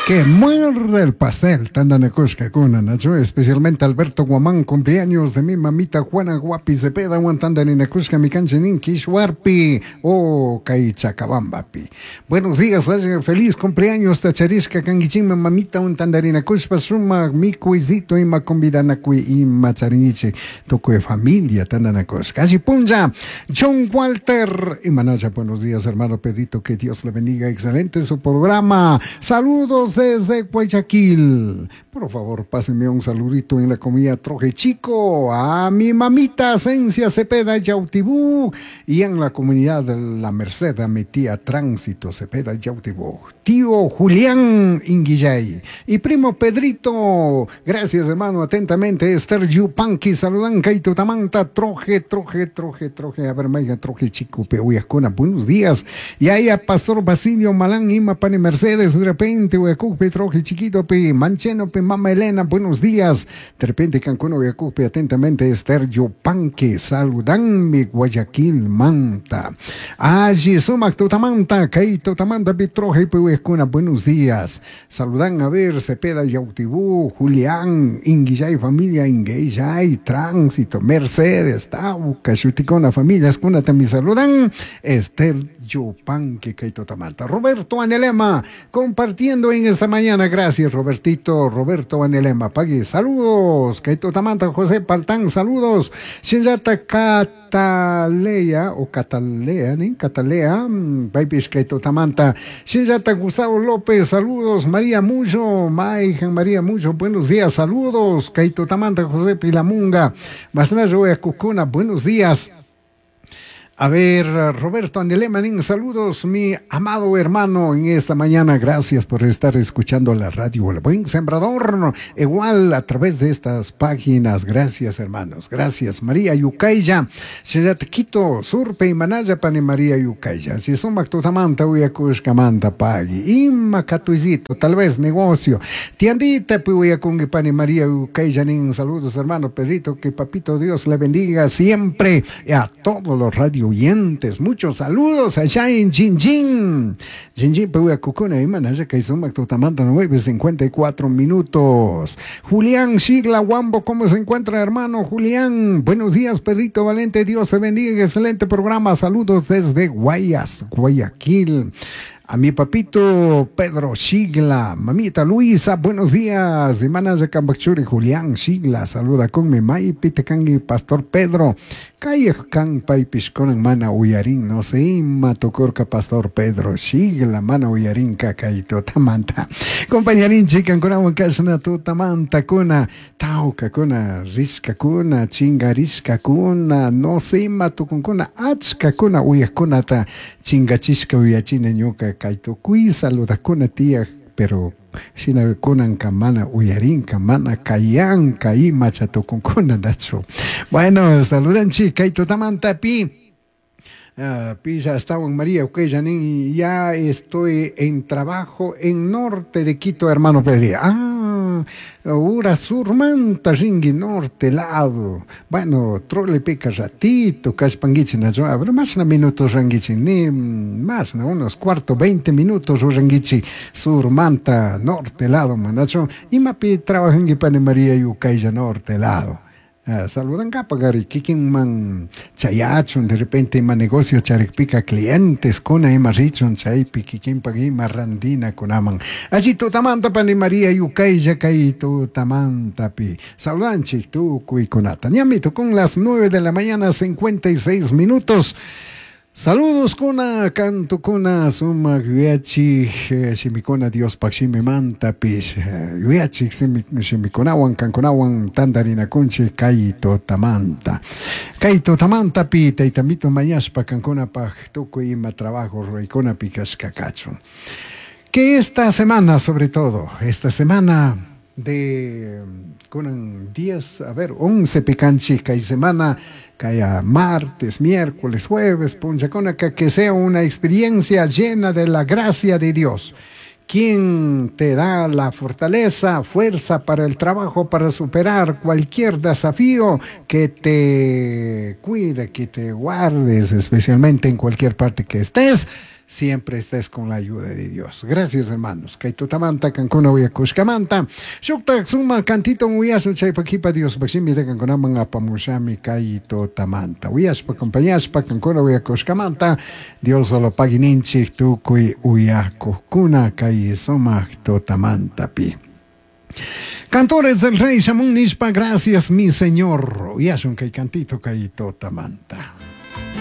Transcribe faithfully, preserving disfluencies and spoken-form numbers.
Que muerde el pastel, Tandanacusca Cuna, Nacho, especialmente Alberto Guamán, cumpleaños de mi mamita Juana Guapi Cepeda, Tandanacusca, mi canchenín, Kishwarpi, o Caichacabambapi. Buenos días, feliz cumpleaños, Tacharisca, Canguichima, mamita, un Tandarinacuspa, suma, mi cuisito, y ma convidanacui, y macharingiche, toco de familia, Tandanacusca. Así punja, John Walter, y Manaya, buenos días, hermano Pedrito, que Dios le bendiga, excelente su programa. Saludos desde Guayaquil. Por favor, pásenme un saludito en la comida Troje Chico a mi mamita Asencia Cepeda Yautibú y en la comunidad de La Merced a mi tía Tránsito Cepeda Yautibú. Tío Julián Inguillay y primo Pedrito. Gracias, hermano, atentamente. Esther Yupanqui, saludan Caito Tamanta, Troje, Troje, Troje, Troje. A ver, maiga, Troje Chico, Pehuayacona, buenos días. Y ahí a Pastor Basilio Malán, Ima Pane Mercedes, de repente, Huecupe, Troje Chiquito, Pe Mancheno, Pe Mama Elena, buenos días. De repente, Cancún, Huecupe, atentamente, Esther Yupanqui, saludan mi Guayaquil, Manta. Allí, Sumac, Totamanta, Caito Tamanta, Petroje, Pehuayacona. Buenos días. Saludan a ver Cepeda Yautibú, Julián, Inguillay, familia Inguillay, Tránsito, Mercedes, Tauca, Chuticona, familias, Cuna también saludan. Esther Yupanqui, Caito Tamanta. Roberto Anelema, compartiendo en esta mañana. Gracias, Robertito. Roberto Anelema, pague. Saludos, Caito Tamanta, José Paltán, saludos. Shinjata Catalea, o Catalea, ¿no? Catalea, Baibis Caito Tamanta. Shinjata Gustavo López, saludos. María Mucho, Maijan María Mucho, buenos días, saludos. Caito Tamanta, José Pilamunga. Masnayo Cucuna, buenos días. A ver, Roberto Andelemanin, saludos, mi amado hermano, en esta mañana. Gracias por estar escuchando la radio El Buen Sembrador, igual a través de estas páginas. Gracias, hermanos. Gracias. María Yucaya, Quito, Surpe y Manaya, Pane María Yucaya. Si son Mactotamanta, Uyacushcamanta, Pagui, Ima Catuizito, tal vez negocio. Tiandita, Puyacungi, Pane María Yucaya, saludos, hermano Pedrito, que papito Dios le bendiga siempre a todos los radios oyentes, muchos saludos allá en Jinjin. Jinjin, Pehuia Cucuna, y Manaya, que hizo Mactotamanta, nueve cincuenta y cuatro minutos. Julián Sigla Wambo, ¿cómo se encuentra, hermano Julián? Buenos días, Pedrito Valente, Dios te bendiga, excelente programa. Saludos desde Guayas, Guayaquil. A mi papito Pedro Sigla, mamita Luisa, buenos días. Hermanas de Cambachuri, Julián Sigla, saluda con mi mai, Pitecangi, Pastor Pedro. Calle Can Paipisconan, mana Uyarín, no sé, Matocorca, Pastor Pedro Sigla, mana Uyarín, Cacaito, Tamanta. Compañerín, chican con agua casna, tu Tamanta, cuna, Tauca, cuna, Risca, cuna, Chingarisca, cuna, no sé, Mato con cuna, Achca, cuna, Uyacuna, ta, Chingachisca, Uyachina, ñoca. Kaito kui saluda kuna tía, pero sina kunan kamana uyarin kamana kayan kai machato con kuna dacho. Bueno, saludan chi Kaito Tamanta pi. Uh, Pisa estaba en María, ok, Janín, ya estoy en trabajo en norte de Quito, hermano Pedro. Ah, Ura Surmanta, Ringi, norte, lado. Bueno, trole pica ratito, caspanguichin, pero más na minutos rangichin, ni más na unos cuarto, veinte minutos rangichi, Surmanta, norte, lado, manacho. Y mapi trabaja en Gipane María y Ucaya, norte, lado. Uh, saludan capagari, kikin man chayachon, de repente man negocio charikpika clientes, kuna ima richon chaypi, kikin pagi marrandina kunaman. Allí tu tamanta pani María Yucaya kai tu tamanta pi. Saludan chik tu kui kunata. Ñamito con las nueve de la mañana, cincuenta y seis minutos. Saludos kuna, canto kuna, suma guiachi, shimikona Dios paxime manta pis, guiachi shimikonawan, canconawan, tandarina conche, kaito tamanta. Kaito tamanta pi, taitamito mayaspa, cancona pa, toco ima trabajo, roicona picas cacacho. Que esta semana, sobre todo, esta semana de con diez, a ver, once picanchi, que semana Caya martes, miércoles, jueves, punchaconaca, que sea una experiencia llena de la gracia de Dios. Quien te da la fortaleza, fuerza para el trabajo, para superar cualquier desafío, que te cuide, que te guardes, especialmente en cualquier parte que estés. siempre estés con la ayuda de Dios. Gracias, hermanos. Kaito tamanta kankuna uyakushkamanta. Shukta suma cantito uyasu chaypakipa Dios baksimita kankuna mga pamushami kaito tamanta. Uyaspa compañaspa kankuna uyakushkamanta. Dios solo pagininchik tukui uyakuskuna kai somakto tamanta pi. Cantores del Rey Shamun Nishpa, gracias mi Señor. Uyasun kai cantito kaito tamanta.